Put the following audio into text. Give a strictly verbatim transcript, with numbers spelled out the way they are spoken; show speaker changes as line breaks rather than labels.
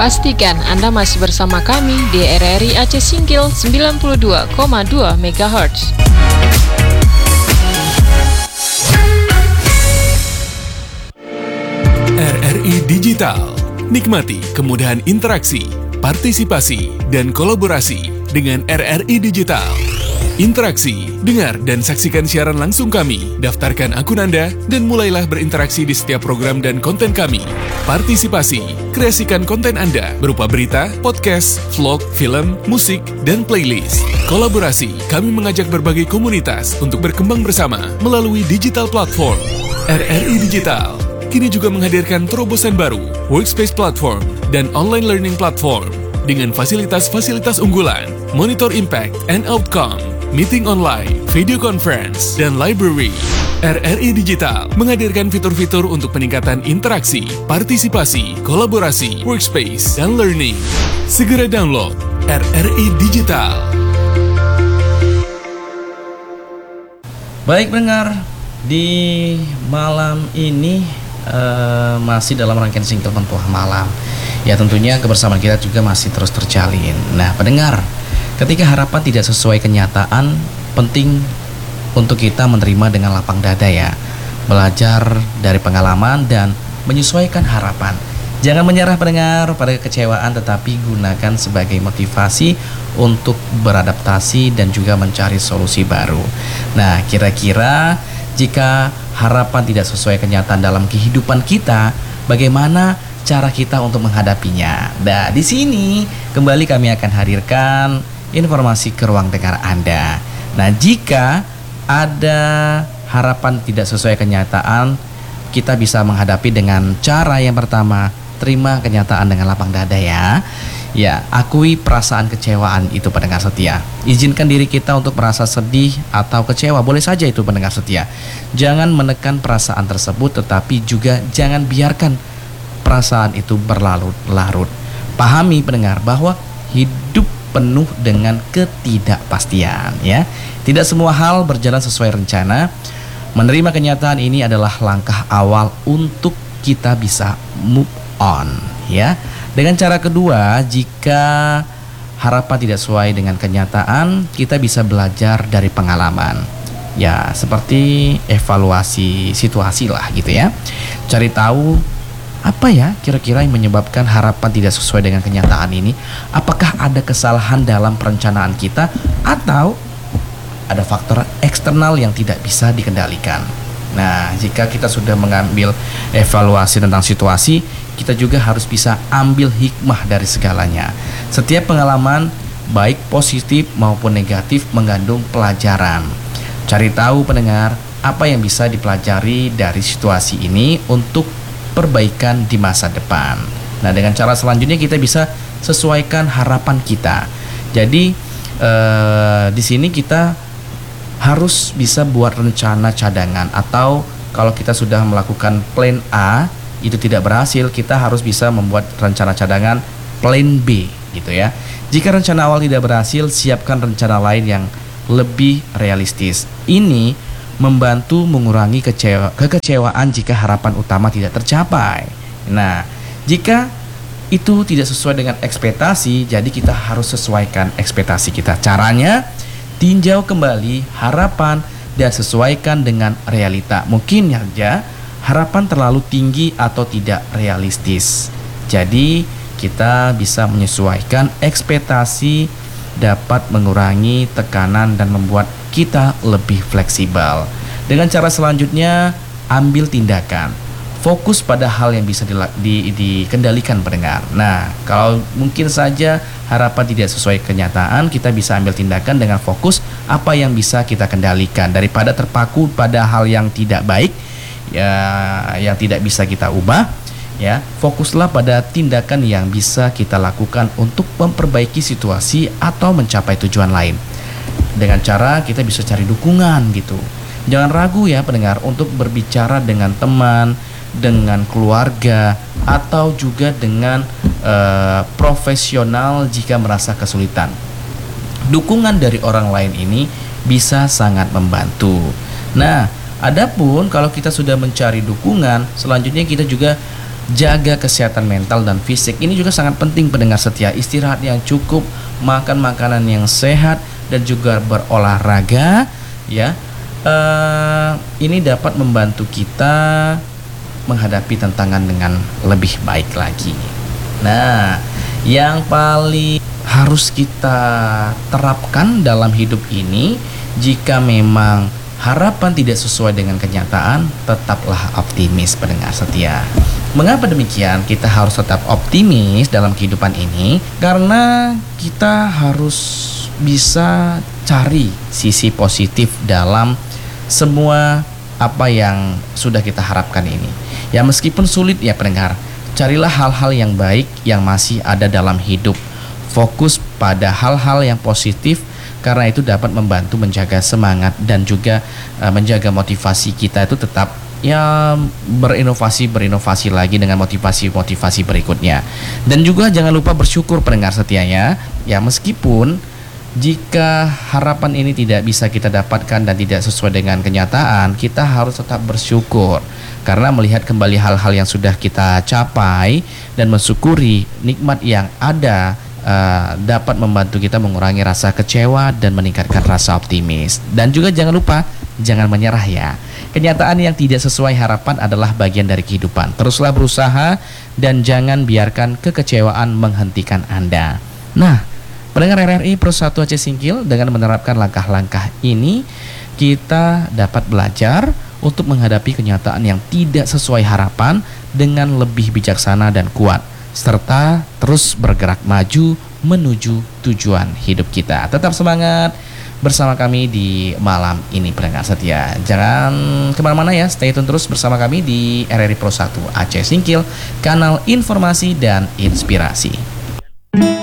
Pastikan Anda masih bersama kami di R R I Aceh Singkil sembilan puluh dua koma dua megahertz.
R R I Digital. Nikmati kemudahan interaksi, partisipasi, dan kolaborasi dengan R R I Digital. Interaksi, dengar dan saksikan siaran langsung kami, daftarkan akun Anda, dan mulailah berinteraksi di setiap program dan konten kami. Partisipasi, kreasikan konten Anda berupa berita, podcast, vlog, film, musik, dan playlist. Kolaborasi, kami mengajak berbagai komunitas untuk berkembang bersama melalui digital platform. R R I Digital kini juga menghadirkan terobosan baru, workspace platform, dan online learning platform dengan fasilitas-fasilitas unggulan, monitor impact and outcome, meeting online, video conference, dan library. R R I Digital menghadirkan fitur-fitur untuk peningkatan interaksi, partisipasi, kolaborasi, workspace, dan learning. Segera download R R I Digital.
Baik pendengar, di malam ini uh, masih dalam rangkaian Singkil Pentuah Malam. Ya tentunya kebersamaan kita juga masih terus terjalin. Nah pendengar, ketika harapan tidak sesuai kenyataan, penting untuk kita menerima dengan lapang dada ya. Belajar dari pengalaman dan menyesuaikan harapan. Jangan menyerah pendengar pada kekecewaan, tetapi gunakan sebagai motivasi untuk beradaptasi dan juga mencari solusi baru. Nah kira-kira jika harapan tidak sesuai kenyataan dalam kehidupan kita, bagaimana cara kita untuk menghadapinya? Nah, di sini kembali kami akan hadirkan informasi ke ruang dengar Anda. Nah, jika ada harapan tidak sesuai kenyataan, kita bisa menghadapi dengan cara yang pertama, terima kenyataan dengan lapang dada ya. Ya, akui perasaan kecewaan itu pendengar setia. Izinkan diri kita untuk merasa sedih atau kecewa, boleh saja itu pendengar setia. Jangan menekan perasaan tersebut, tetapi juga jangan biarkan perasaan itu berlarut-larut. Pahami pendengar bahwa hidup penuh dengan ketidakpastian ya. Tidak semua hal berjalan sesuai rencana. Menerima kenyataan ini adalah langkah awal untuk kita bisa move on ya. Dengan cara kedua, jika harapan tidak sesuai dengan kenyataan, kita bisa belajar dari pengalaman. Ya, seperti evaluasi situasi lah gitu ya. Cari tahu apa ya kira-kira yang menyebabkan harapan tidak sesuai dengan kenyataan ini? Apakah ada kesalahan dalam perencanaan kita atau ada faktor eksternal yang tidak bisa dikendalikan? Nah, jika kita sudah mengambil evaluasi tentang situasi, kita juga harus bisa ambil hikmah dari segalanya. Setiap pengalaman, baik positif maupun negatif, mengandung pelajaran. Cari tahu pendengar, apa yang bisa dipelajari dari situasi ini untuk perbaikan di masa depan. Nah, dengan cara selanjutnya kita bisa sesuaikan harapan kita. Jadi eh, di sini kita harus bisa buat rencana cadangan, atau kalau kita sudah melakukan plan A itu tidak berhasil, kita harus bisa membuat rencana cadangan plan B gitu ya. Jika rencana awal tidak berhasil, siapkan rencana lain yang lebih realistis. Ini membantu mengurangi kecewa, kekecewaan jika harapan utama tidak tercapai. Nah, jika itu tidak sesuai dengan ekspektasi, jadi kita harus sesuaikan ekspektasi kita. Caranya, tinjau kembali harapan dan sesuaikan dengan realita. Mungkin saja harapan terlalu tinggi atau tidak realistis. Jadi kita bisa menyesuaikan ekspektasi, dapat mengurangi tekanan dan membuat kita lebih fleksibel. Dengan cara selanjutnya, ambil tindakan. Fokus pada hal yang bisa di, di, dikendalikan pendengar. Nah, kalau mungkin saja harapan tidak sesuai kenyataan, kita bisa ambil tindakan dengan fokus apa yang bisa kita kendalikan daripada terpaku pada hal yang tidak baik, ya, yang tidak bisa kita ubah. Ya, fokuslah pada tindakan yang bisa kita lakukan untuk memperbaiki situasi atau mencapai tujuan lain. Dengan cara kita bisa cari dukungan gitu. Jangan ragu ya pendengar untuk berbicara dengan teman, dengan keluarga, atau juga dengan uh, profesional jika merasa kesulitan. Dukungan dari orang lain ini bisa sangat membantu. Nah, adapun kalau kita sudah mencari dukungan, selanjutnya kita juga jaga kesehatan mental dan fisik. Ini juga sangat penting pendengar setia, istirahat yang cukup, makan makanan yang sehat, dan juga berolahraga ya. Uh, ini dapat membantu kita menghadapi tantangan dengan lebih baik lagi. Nah, yang paling harus kita terapkan dalam hidup ini, jika memang harapan tidak sesuai dengan kenyataan, tetaplah optimis pendengar setia. Mengapa demikian? Kita harus tetap optimis dalam kehidupan ini karena kita harus bisa cari sisi positif dalam semua apa yang sudah kita harapkan ini. Ya meskipun sulit ya pendengar, carilah hal-hal yang baik yang masih ada dalam hidup. Fokus pada hal-hal yang positif karena itu dapat membantu menjaga semangat dan juga uh, menjaga motivasi kita itu tetap ya berinovasi berinovasi lagi dengan motivasi-motivasi berikutnya. Dan juga jangan lupa bersyukur pendengar setianya. Ya meskipun jika harapan ini tidak bisa kita dapatkan dan tidak sesuai dengan kenyataan, kita harus tetap bersyukur karena melihat kembali hal-hal yang sudah kita capai dan mensyukuri nikmat yang ada uh, dapat membantu kita mengurangi rasa kecewa dan meningkatkan rasa optimis. Dan juga jangan lupa, jangan menyerah ya. Kenyataan yang tidak sesuai harapan adalah bagian dari kehidupan. Teruslah berusaha dan jangan biarkan kekecewaan menghentikan Anda. Nah, pendengar R R I Pro satu Aceh Singkil, dengan menerapkan langkah-langkah ini, kita dapat belajar untuk menghadapi kenyataan yang tidak sesuai harapan dengan lebih bijaksana dan kuat, serta terus bergerak maju menuju tujuan hidup kita. Tetap semangat bersama kami di malam ini pendengar setia. Jangan kemana-mana ya, stay tune terus bersama kami di R R I Pro satu Aceh Singkil, kanal informasi dan inspirasi.